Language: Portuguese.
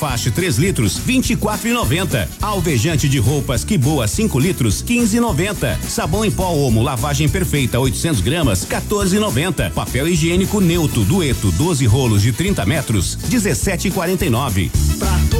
Lafarge 3 litros, 24,90. Alvejante de roupas Que Boa 5 litros, 15,90. Sabão em pó Omo lavagem perfeita 800 gramas, 14,90. Papel higiênico Neutro Dueto 12 rolos de 30 metros, 17,49.